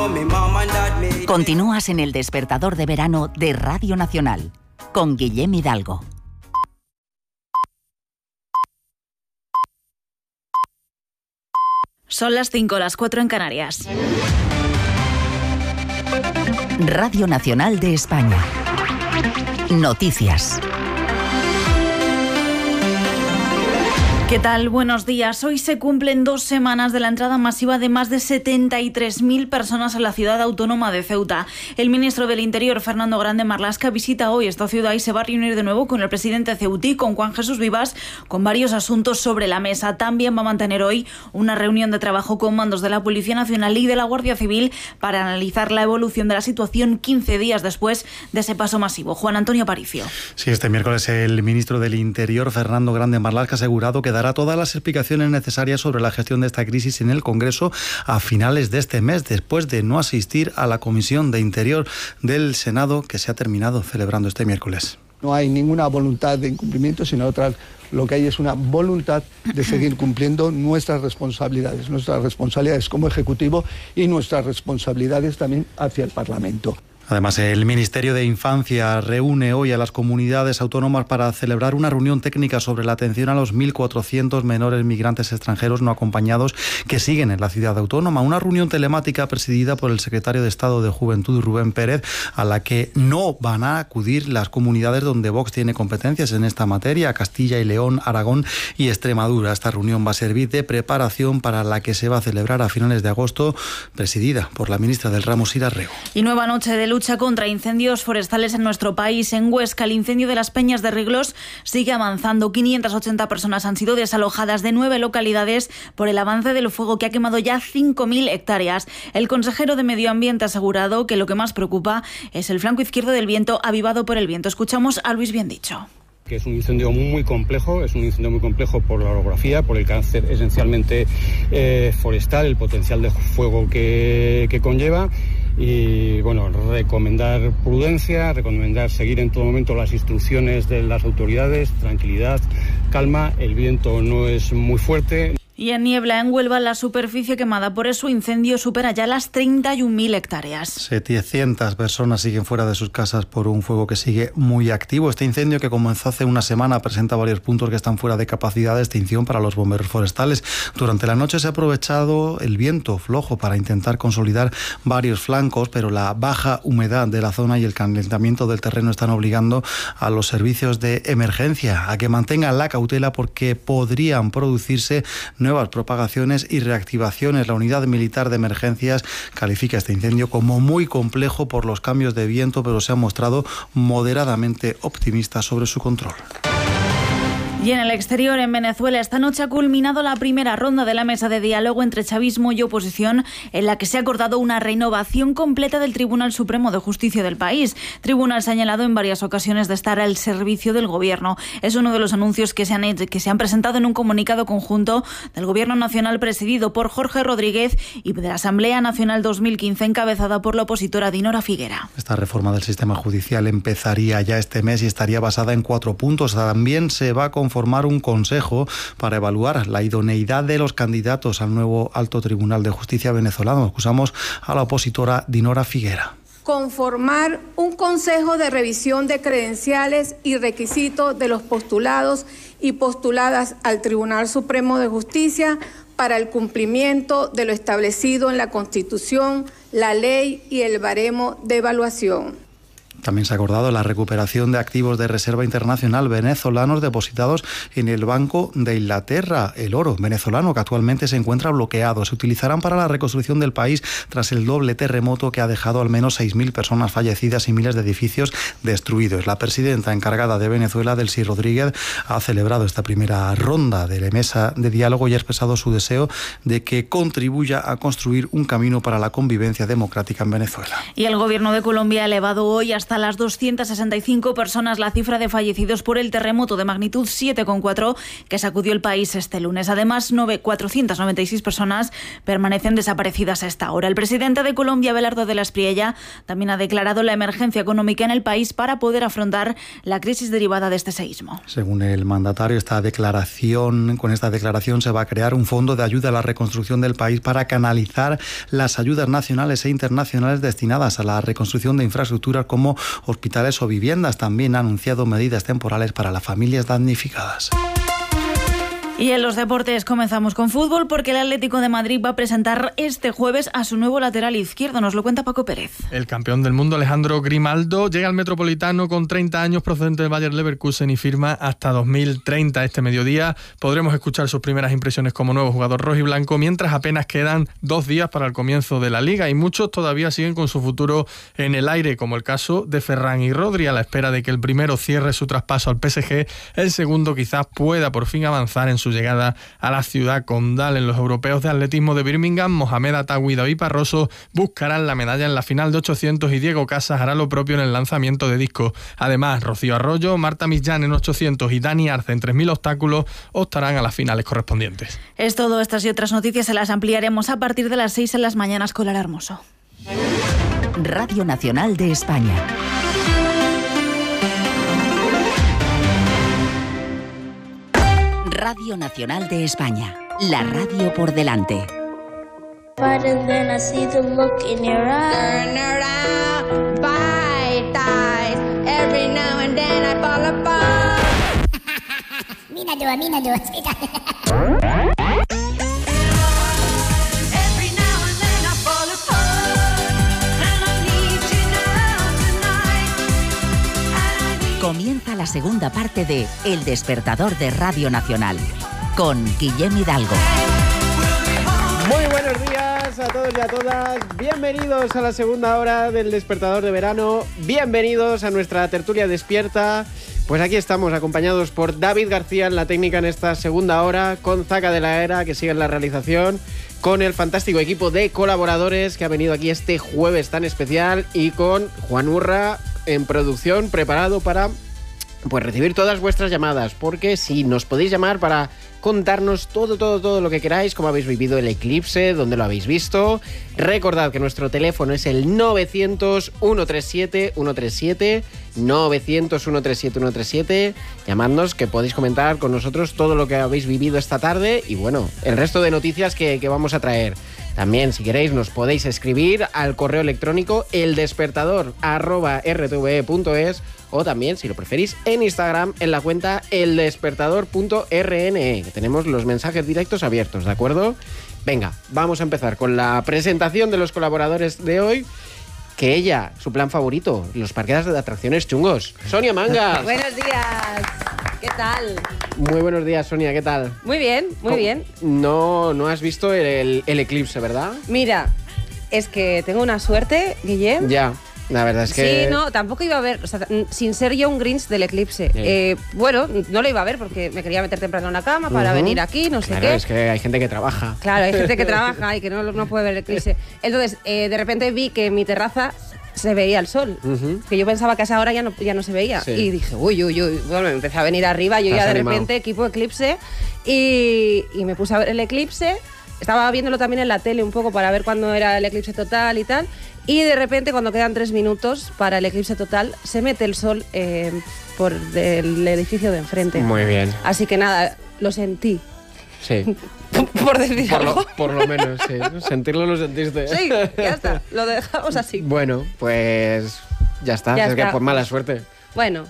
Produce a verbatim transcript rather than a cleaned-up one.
Continúas en el despertador de verano de Radio Nacional con Guillem Hidalgo. Son las cinco, las cuatro en Canarias. Radio Nacional de España. Noticias. ¿Qué tal? Buenos días. Hoy se cumplen dos semanas de la entrada masiva de más de setenta y tres mil personas a la ciudad autónoma de Ceuta. El ministro del Interior, Fernando Grande Marlaska, visita hoy esta ciudad y se va a reunir de nuevo con el presidente ceutí, con Juan Jesús Vivas, con varios asuntos sobre la mesa. También va a mantener hoy una reunión de trabajo con mandos de la Policía Nacional y de la Guardia Civil para analizar la evolución de la situación quince días después de ese paso masivo. Juan Antonio Aparicio. Sí, este miércoles el ministro del Interior, Fernando Grande Marlaska, ha asegurado que dará todas las explicaciones necesarias sobre la gestión de esta crisis en el Congreso a finales de este mes, después de no asistir a la Comisión de Interior del Senado, que se ha terminado celebrando este miércoles. No hay ninguna voluntad de incumplimiento, sino otra, lo que hay es una voluntad de seguir cumpliendo nuestras responsabilidades, nuestras responsabilidades como Ejecutivo y nuestras responsabilidades también hacia el Parlamento. Además, el Ministerio de Infancia reúne hoy a las comunidades autónomas para celebrar una reunión técnica sobre la atención a los mil cuatrocientos menores migrantes extranjeros no acompañados que siguen en la ciudad autónoma. Una reunión telemática presidida por el secretario de Estado de Juventud, Rubén Pérez, a la que no van a acudir las comunidades donde Vox tiene competencias en esta materia: Castilla y León, Aragón y Extremadura. Esta reunión va a servir de preparación para la que se va a celebrar a finales de agosto, presidida por la ministra del ramo, Sira Rego. Y nueva noche de lucha contra incendios forestales en nuestro país. En Huesca, el incendio de las Peñas de Riglos sigue avanzando. quinientas ochenta personas han sido desalojadas de nueve localidades por el avance del fuego que ha quemado ya cinco mil hectáreas. El consejero de Medio Ambiente ha asegurado que lo que más preocupa es el flanco izquierdo del viento avivado por el viento. Escuchamos a Luis Biendicho. Que es un incendio muy complejo, es un incendio muy complejo por la orografía, por el cáncer esencialmente eh, forestal, el potencial de fuego que, que conlleva. Y bueno, recomendar prudencia, recomendar seguir en todo momento las instrucciones de las autoridades, tranquilidad, calma, el viento no es muy fuerte. Y en Niebla, en Huelva, la superficie quemada por ese incendio supera ya las treinta y un mil hectáreas. setecientas personas siguen fuera de sus casas por un fuego que sigue muy activo. Este incendio, que comenzó hace una semana, presenta varios puntos que están fuera de capacidad de extinción para los bomberos forestales. Durante la noche se ha aprovechado el viento flojo para intentar consolidar varios flancos, pero la baja humedad de la zona y el calentamiento del terreno están obligando a los servicios de emergencia a que mantengan la cautela, porque podrían producirse nuevas propagaciones y reactivaciones. La Unidad Militar de Emergencias califica este incendio como muy complejo por los cambios de viento, pero se ha mostrado moderadamente optimista sobre su control. Y en el exterior, en Venezuela, esta noche ha culminado la primera ronda de la mesa de diálogo entre chavismo y oposición, en la que se ha acordado una renovación completa del Tribunal Supremo de Justicia del país. Tribunal señalado en varias ocasiones de estar al servicio del gobierno. Es uno de los anuncios que se han hecho, que se han presentado en un comunicado conjunto del Gobierno Nacional presidido por Jorge Rodríguez y de la Asamblea Nacional dos mil quince encabezada por la opositora Dinora Figuera. Esta reforma del sistema judicial empezaría ya este mes y estaría basada en cuatro puntos. También se va a formar un consejo para evaluar la idoneidad de los candidatos al nuevo Alto Tribunal de Justicia venezolano. Escuchamos a la opositora Dinora Figuera. Conformar un consejo de revisión de credenciales y requisitos de los postulados y postuladas al Tribunal Supremo de Justicia para el cumplimiento de lo establecido en la Constitución, la ley y el baremo de evaluación. También se ha acordado la recuperación de activos de reserva internacional venezolanos depositados en el Banco de Inglaterra. El oro venezolano, que actualmente se encuentra bloqueado, se utilizarán para la reconstrucción del país tras el doble terremoto que ha dejado al menos seis mil personas fallecidas y miles de edificios destruidos. La presidenta encargada de Venezuela, Delcy Rodríguez, ha celebrado esta primera ronda de la mesa de diálogo y ha expresado su deseo de que contribuya a construir un camino para la convivencia democrática en Venezuela. Y el gobierno de Colombia ha elevado hoy hasta hasta las doscientas sesenta y cinco personas la cifra de fallecidos por el terremoto de magnitud siete coma cuatro que sacudió el país este lunes. Además, cuatrocientas noventa y seis personas permanecen desaparecidas a esta hora. El presidente de Colombia, Abelardo de la Espriella, también ha declarado la emergencia económica en el país para poder afrontar la crisis derivada de este seísmo. Según el mandatario, esta declaración, con esta declaración se va a crear un fondo de ayuda a la reconstrucción del país para canalizar las ayudas nacionales e internacionales destinadas a la reconstrucción de infraestructuras como hospitales o viviendas. También ha anunciado medidas temporales para las familias damnificadas. Y en los deportes comenzamos con fútbol porque el Atlético de Madrid va a presentar este jueves a su nuevo lateral izquierdo. Nos lo cuenta Paco Pérez. El campeón del mundo Alejandro Grimaldo llega al Metropolitano con treinta años, procedente del Bayer Leverkusen, y firma hasta dos mil treinta. Este mediodía podremos escuchar sus primeras impresiones como nuevo jugador rojiblanco, mientras apenas quedan dos días para el comienzo de la Liga y muchos todavía siguen con su futuro en el aire, como el caso de Ferran y Rodri. A la espera de que el primero cierre su traspaso al P S G, el segundo quizás pueda por fin avanzar en su llegada a la ciudad condal. En los europeos de atletismo de Birmingham, Mohamed Attaoui y David Parroso buscarán la medalla en la final de ochocientos y Diego Casas hará lo propio en el lanzamiento de disco. Además, Rocío Arroyo, Marta Millán en ochocientos y Dani Arce en tres mil obstáculos optarán a las finales correspondientes. Es todo. Estas y otras noticias se las ampliaremos a partir de las seis en las mañanas con Lara Hermoso. Radio Nacional de España. Radio Nacional de España, la radio por delante. Comienza la segunda parte de El Despertador de Radio Nacional, con Guillem Hidalgo. Muy buenos días a todos y a todas. Bienvenidos a la segunda hora del Despertador de verano. Bienvenidos a nuestra tertulia despierta. Pues aquí estamos, acompañados por David García en la técnica en esta segunda hora, con Zaca de la Era, que sigue en la realización, con el fantástico equipo de colaboradores que ha venido aquí este jueves tan especial, y con Juan Urra en producción, preparado para pues recibir todas vuestras llamadas, porque sí, nos podéis llamar para contarnos todo, todo, todo lo que queráis, cómo habéis vivido el eclipse, dónde lo habéis visto. Recordad que nuestro teléfono es el novecientos, ciento treinta y siete, ciento treinta y siete, novecientos, ciento treinta y siete, ciento treinta y siete. Llamadnos, que podéis comentar con nosotros todo lo que habéis vivido esta tarde y, bueno, el resto de noticias que, que vamos a traer. También, si queréis, nos podéis escribir al correo electrónico eldespertador arroba r t v e punto es, o también, si lo preferís, en Instagram, en la cuenta eldespertador punto r n e, que tenemos los mensajes directos abiertos, ¿de acuerdo? Venga, vamos a empezar con la presentación de los colaboradores de hoy. Que ella, su plan favorito, los parques de atracciones chungos. Sonia Mangas. Buenos días. ¿Qué tal? Muy buenos días, Sonia, ¿qué tal? Muy bien, muy bien. No, no has visto el, el eclipse, ¿verdad? Mira, es que tengo una suerte, Guillem. Ya. La verdad es que... Sí, no, tampoco iba a ver, o sea, sin ser yo un Grinch del eclipse. Sí. Eh, bueno, no lo iba a ver porque me quería meter temprano en la cama para uh-huh. venir aquí, no sé claro, qué. Claro, es que hay gente que trabaja. Claro, hay gente que trabaja y que no, no puede ver el eclipse. Entonces, eh, de repente vi que en mi terraza se veía el sol, uh-huh. que yo pensaba que a esa hora ya no, ya no se veía. Sí. Y dije, uy, uy, uy, bueno, me empecé a venir arriba, yo ya de animado. repente, equipo eclipse, y, y me puse a ver el eclipse. Estaba viéndolo también en la tele un poco para ver cuándo era el eclipse total y tal. Y de repente, cuando quedan tres minutos para el eclipse total, se mete el sol eh, por el edificio de enfrente. Muy bien. Así que nada, lo sentí. Sí. por decir por algo. Lo, por lo menos, sí. Sentirlo lo sentiste. Sí, ya está. Lo dejamos así. Bueno, pues ya está. Ya es está. que por mala suerte. Bueno,